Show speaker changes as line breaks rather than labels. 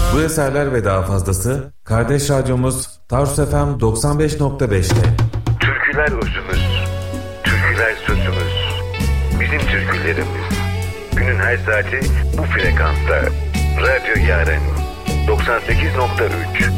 Bu eserler ve daha fazlası kardeş radyomuz Tarsus FM 95.5'te.
Türküler özümüz, türküler sözümüz, bizim türkülerimiz. Günün her saati bu frekansta. Radyo Yaren 98.3.